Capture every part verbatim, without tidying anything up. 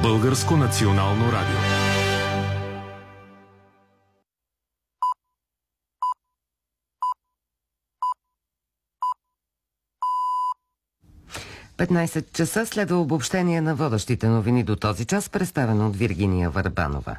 Българско национално радио. петнайсет часа следва обобщение на водещите новини до този час, представено от Виргиния Върбанова.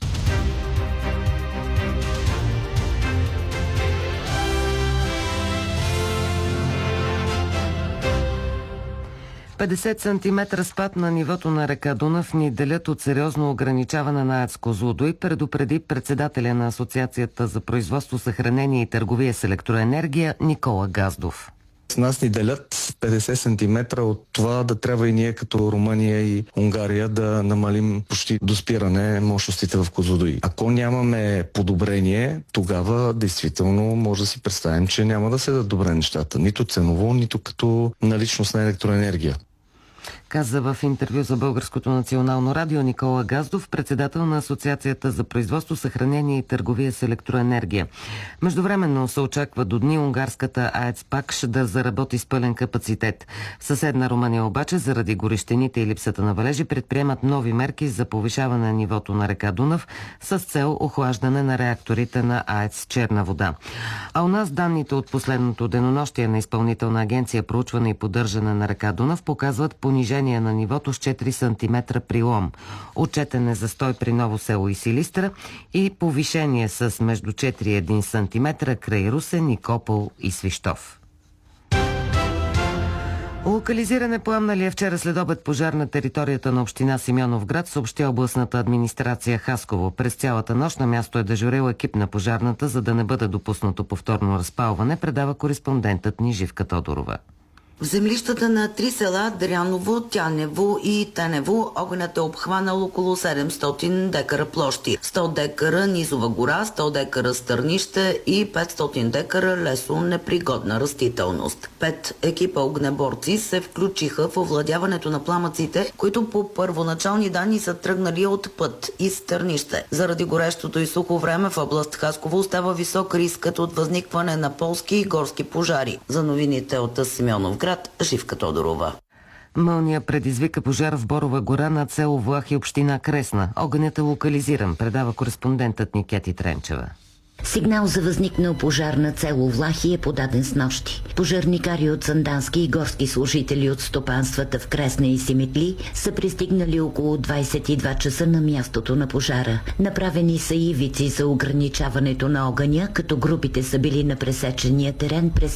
петдесет сантиметра спад на нивото на река Дунав ни делят от сериозно ограничаване на АЕЦ Козлодуй, предупреди председателя на Асоциацията за производство, съхранение и търговия с електроенергия Никола Газдов. С нас ни делят петдесет сантиметра от това да трябва и ние като Румъния и Унгария да намалим почти до спиране мощностите в Козлодуй. Ако нямаме подобрение, тогава действително може да си представим, че няма да се дадат добре нещата. Нито ценово, нито като наличност на електроенергия. Каза в интервю за Българското национално радио Никола Газдов, председател на Асоциацията за производство, съхранение и търговия с електроенергия. Междувременно се очаква до дни унгарската АЕЦ Пакш да заработи с пълен капацитет. В съседна Румъния обаче, заради горещините и липсата на валежи, предприемат нови мерки за повишаване на нивото на река Дунав с цел охлаждане на реакторите на АЕЦ Черна вода. А у нас данните от последното денонощие на Изпълнителна агенция проучване и поддържане на река Дунав показват понижение на нивото с четири сантиметра при Лом, отчетен е застой при Ново село и Силистра и повишение с между четири и един сантиметра край Русе, Никопол и Свищов. Локализиране пламнали е вчера следобед пожар на територията на община Симеоновград, съобщи областната администрация Хасково. През цялата нощ на място е дежурил екип на пожарната, за да не бъде допуснато повторно разпалване, предава кореспондентът ни Живка Тодорова. В землищата на три села Дряново, Тянево и Тенево огънят е обхванал около седемстотин декара площи. сто декара низова гора, сто декара стърнище и петстотин декара лесо непригодна растителност. Пет екипа огнеборци се включиха в овладяването на пламъците, които по първоначални данни са тръгнали от път и стърнище. Заради горещото и сухо време в област Хасково остава висок рискът от възникване на полски и горски пожари. За новините от Симеоновград, Живка Тодорова. Мълния предизвика пожар в Борова гора над село Влахи, община Кресна. Огънят е локализиран, предава кореспондентът ни Кети Тренчева. Сигнал за възникнал пожар на село Влахи е подаден снощи. Пожарникари от сандански и горски служители от стопанствата в Кресна и Симитли са пристигнали около двайсет и два часа на мястото на пожара. Направени са ивици за ограничаването на огъня, като групите са били на пресечения терен през